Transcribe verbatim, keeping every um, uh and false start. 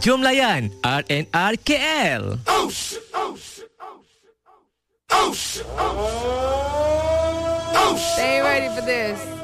Jom layan R and R K L. Ouch! Ouch! Ouch! Ouch! Ouch! Stay ready for this.